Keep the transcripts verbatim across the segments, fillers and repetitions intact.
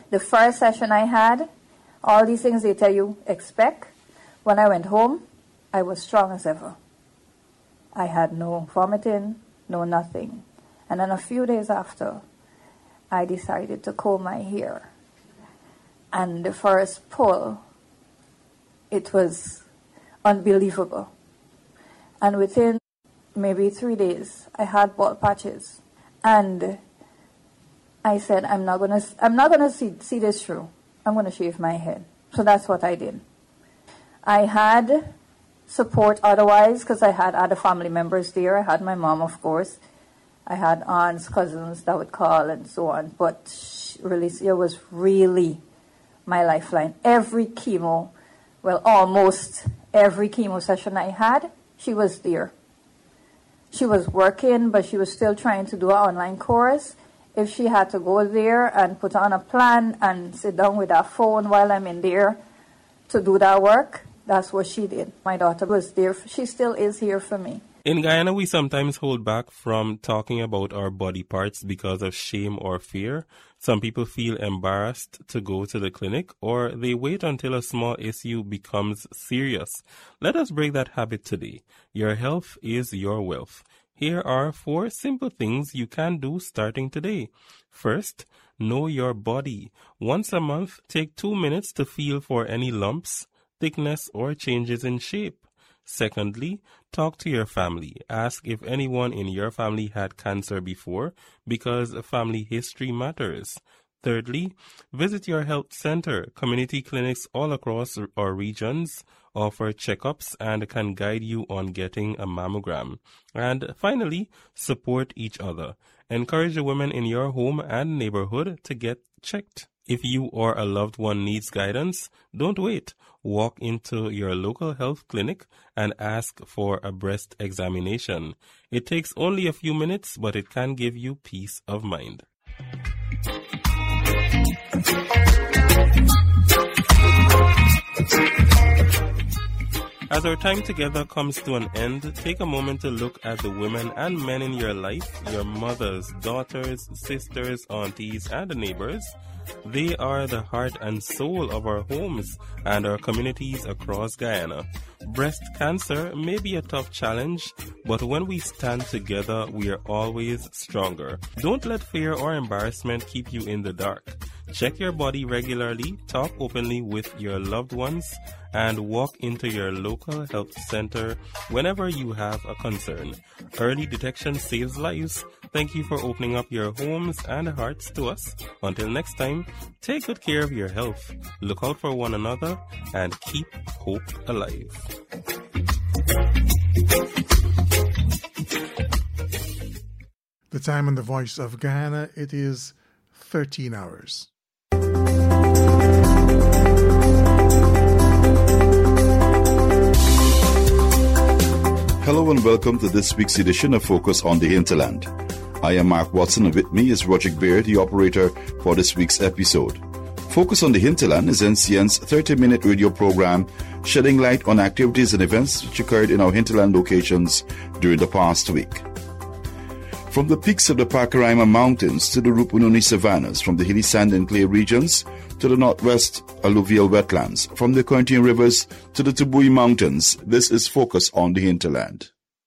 The first session I had, all these things they tell you expect. When I went home, I was strong as ever. I had no vomiting, no nothing. And then a few days after, I decided to comb my hair. And the first pull, it was unbelievable. And within maybe three days, I had bald patches. And I said, I'm not gonna, I'm not gonna see, see this through. I'm gonna shave my head. So that's what I did. I had support otherwise because I had other family members there. I had my mom, of course. I had aunts, cousins that would call and so on. But Relicia was really my lifeline. Every chemo, well, almost every chemo session I had, she was there. She was working, but she was still trying to do an online course. If she had to go there and put on a plan and sit down with her phone while I'm in there to do that work, that's what she did. My daughter was there. She still is here for me. In Guyana, we sometimes hold back from talking about our body parts because of shame or fear. Some people feel embarrassed to go to the clinic, or they wait until a small issue becomes serious. Let us break that habit today. Your health is your wealth. Here are four simple things you can do starting today. First, know your body. Once a month, take two minutes to feel for any lumps, thickness, or changes in shape. Secondly, talk to your family. Ask if anyone in your family had cancer before, because family history matters. Thirdly, visit your health center. Community clinics all across our regions offer checkups and can guide you on getting a mammogram. And finally, support each other. Encourage the women in your home and neighborhood to get checked. If you or a loved one needs guidance, don't wait. Walk into your local health clinic and ask for a breast examination. It takes only a few minutes, but it can give you peace of mind. As our time together comes to an end, take a moment to look at the women and men in your life, your mothers, daughters, sisters, aunties, and neighbors. They are the heart and soul of our homes and our communities across Guyana. Breast cancer may be a tough challenge, but when we stand together, we are always stronger. Don't let fear or embarrassment keep you in the dark. Check your body regularly, talk openly with your loved ones, and walk into your local health center whenever you have a concern. Early detection saves lives. Thank you for opening up your homes and hearts to us. Until next time, take good care of your health, look out for one another, and keep hope alive. The time in the Voice of Guyana, it is thirteen hours. Hello and welcome to this week's edition of Focus on the Hinterland. I am Mark Watson, and with me is Roderick Baird, the operator for this week's episode. Focus on the Hinterland is N C N's thirty-minute radio program shedding light on activities and events which occurred in our hinterland locations during the past week. From the peaks of the Pacaraima Mountains to the Rupununi Savannas, from the hilly sand and clay regions to the northwest alluvial wetlands, from the Cointian Rivers to the Tubui Mountains, this is Focus on the Hinterland.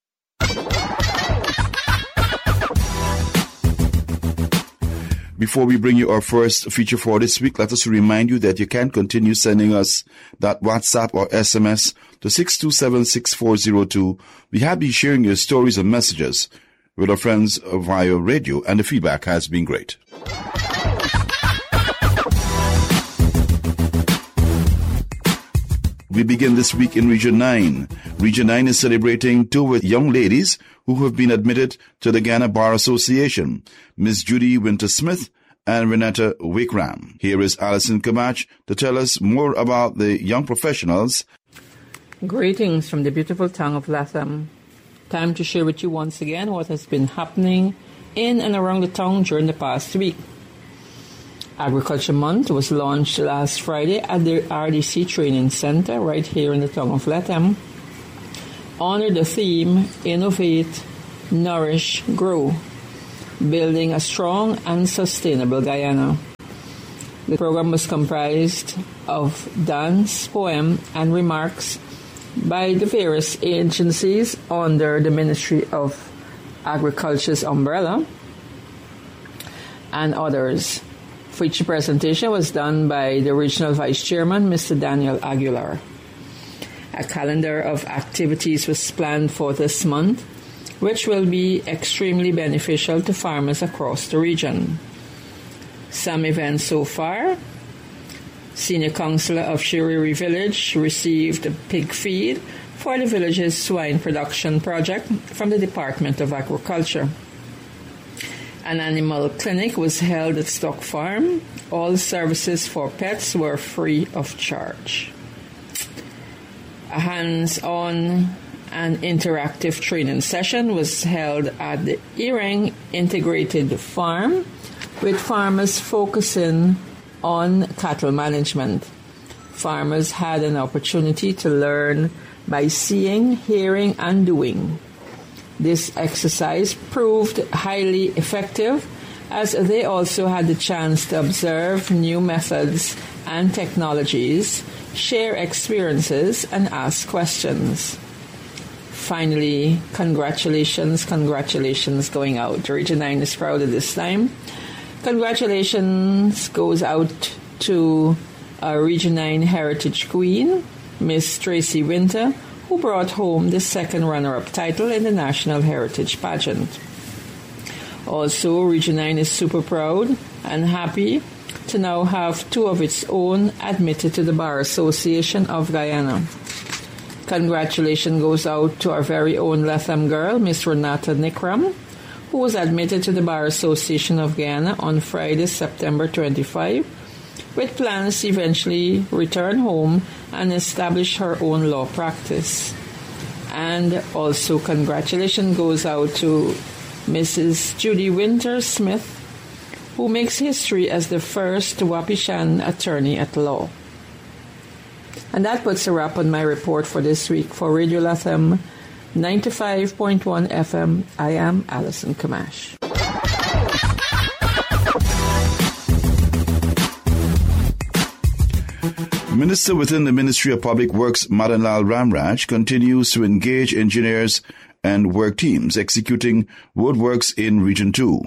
Before we bring you our first feature for this week, let us remind you that you can continue sending us that WhatsApp or S M S to six two seven six four zero two. We have been sharing your stories and messages with our friends via radio, and the feedback has been great. We begin this week in Region nine. Region nine is celebrating two young ladies who have been admitted to the Guyana Bar Association, Miss Judy Winter-Smith and Renata Wickram. Here is Alison Kamach to tell us more about the young professionals. Greetings from the beautiful town of Latham. Time to share with you once again what has been happening in and around the town during the past week. Agriculture Month was launched last Friday at the R D C Training Center right here in the town of Latham, under the theme Innovate, Nourish, Grow, Building a Strong and Sustainable Guyana. The program was comprised of dance, poem, and remarks by the various agencies under the Ministry of Agriculture's umbrella and others. Each presentation was done by the Regional Vice Chairman, Mister Daniel Aguilar. A calendar of activities was planned for this month, which will be extremely beneficial to farmers across the region. Some events so far: Senior Councillor of Shiriri Village received a pig feed for the village's swine production project from the Department of Agriculture. An animal clinic was held at Stock Farm. All services for pets were free of charge. A hands-on and interactive training session was held at the Ireng Integrated Farm, with farmers focusing on cattle management. Farmers had an opportunity to learn by seeing, hearing, and doing. This exercise proved highly effective, as they also had the chance to observe new methods and technologies, share experiences, and ask questions. Finally, congratulations, congratulations going out. Region nine is proud at this time. Congratulations goes out to our Region nine Heritage Queen, Miss Tracy Winter, who brought home the second runner-up title in the National Heritage Pageant. Also, Region nine is super proud and happy to now have two of its own admitted to the Bar Association of Guyana. Congratulations goes out to our very own Latham girl, Miss Renata Nikram, who was admitted to the Bar Association of Guyana on Friday, September twenty-fifth, with plans to eventually return home and establish her own law practice. And also congratulations goes out to Missus Judy Winter Smith, who makes history as the first Wapishan attorney at law. And that puts a wrap on my report for this week. For Radio Latham ninety-five point one F M, I am Alison Kamash. Minister within the Ministry of Public Works, Madan Lal Ramraj, continues to engage engineers and work teams executing roadworks in Region two.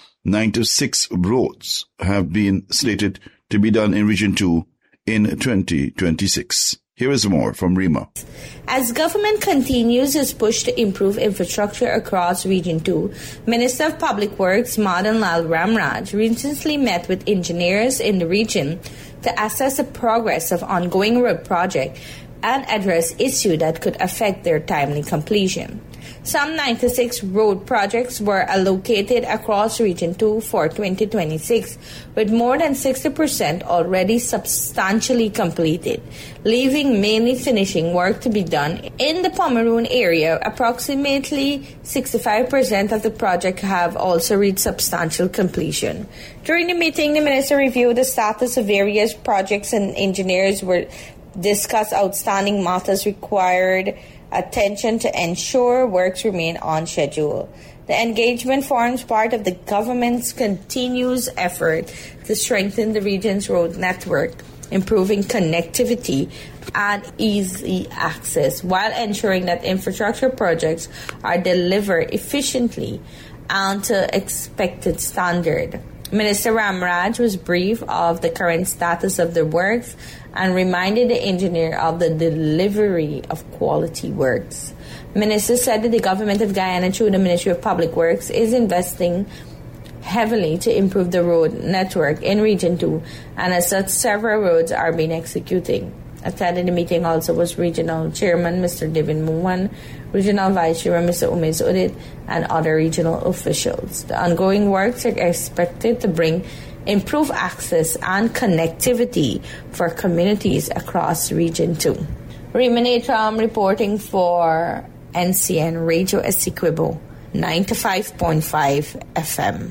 ninety-six roads have been slated to be done in Region two in twenty twenty-six. Here is more from Rima. As government continues its push to improve infrastructure across Region two, Minister of Public Works Madan Lal Ramraj recently met with engineers in the region to assess the progress of ongoing road projects and address issues that could affect their timely completion. Some ninety-six road projects were allocated across Region two for twenty twenty-six, with more than sixty percent already substantially completed, leaving mainly finishing work to be done. In the Pomeroon area, approximately sixty-five percent of the project have also reached substantial completion. During the meeting, the minister reviewed the status of various projects and engineers were discussed outstanding matters required attention to ensure works remain on schedule. The engagement forms part of the government's continuous effort to strengthen the region's road network, improving connectivity and easy access, while ensuring that infrastructure projects are delivered efficiently and to expected standard. Minister Ramraj was brief of the current status of the works and reminded the engineer of the delivery of quality works. Minister said that the government of Guyana, through the Ministry of Public Works, is investing heavily to improve the road network in Region two, and as such, several roads are being executed. Attending the meeting also was Regional Chairman Mister Devin Muwan, Regional Vice Chairman Mister Umes Udit, and other regional officials. The ongoing works are expected to bring improved access and connectivity for communities across Region two. Rima Natram reporting for N C N Radio Essequibo, ninety-five point five F M.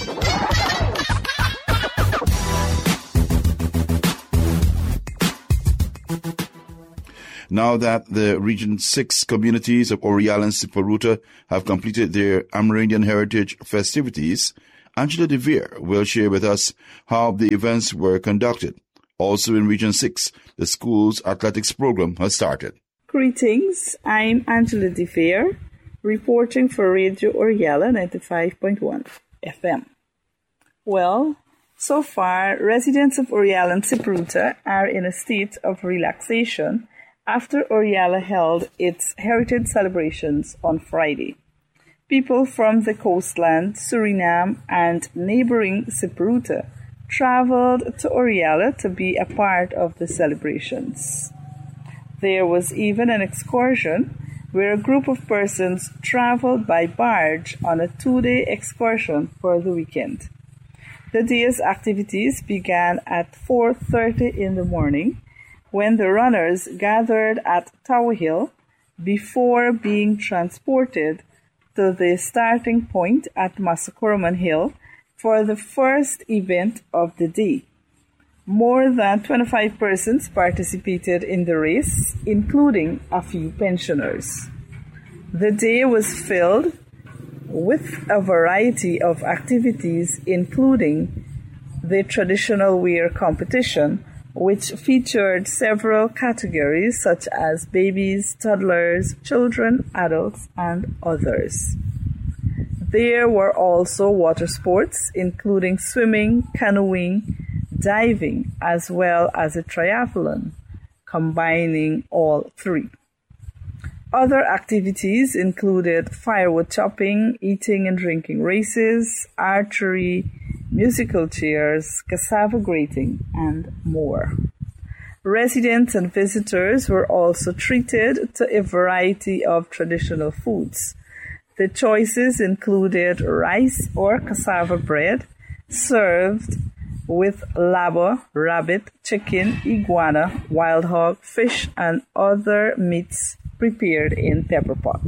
Now that the Region six communities of Orial and Siparuta have completed their Amerindian Heritage festivities, Angela DeVere will share with us how the events were conducted. Also in Region six, the school's athletics program has started. Greetings, I'm Angela DeVere, reporting for Radio Oriala ninety-five point one F M. Well, so far, residents of Oriala and Sipruta are in a state of relaxation after Oriala held its heritage celebrations on Friday. People from the coastland, Suriname, and neighboring Sipruta traveled to Oriala to be a part of the celebrations. There was even an excursion where a group of persons traveled by barge on a two-day excursion for the weekend. The day's activities began at four thirty in the morning when the runners gathered at Tower Hill before being transported to the starting point at Massakoraman Hill for the first event of the day. More than twenty-five persons participated in the race, including a few pensioners. The day was filled with a variety of activities, including the traditional wear competition, which featured several categories such as babies, toddlers, children, adults, and others. There were also water sports, including swimming, canoeing, diving, as well as a triathlon, combining all three. Other activities included firewood chopping, eating and drinking races, archery, musical chairs, cassava grating, and more. Residents and visitors were also treated to a variety of traditional foods. The choices included rice or cassava bread, served with labo, rabbit, chicken, iguana, wild hog, fish, and other meats prepared in pepper pot.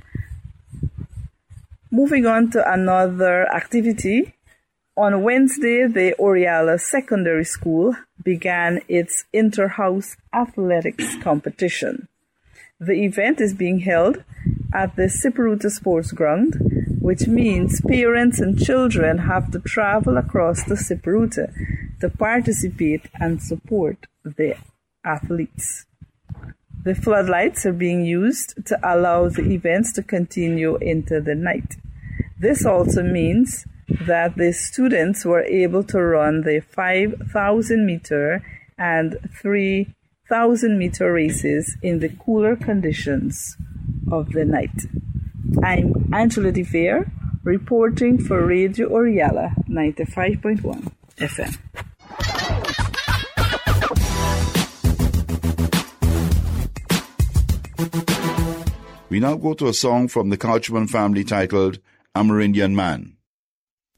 Moving on to another activity, on Wednesday, the Oriala Secondary School began its inter-house athletics competition. The event is being held at the Sipruta Sports Ground, which means parents and children have to travel across the Sipruta to participate and support the athletes. The floodlights are being used to allow the events to continue into the night. This also means that the students were able to run the five thousand meter and three thousand meter races in the cooler conditions of the night. I'm Angela DeVere, reporting for Radio Oriala ninety-five point one F M. We now go to a song from the Couchman family titled Amerindian Man.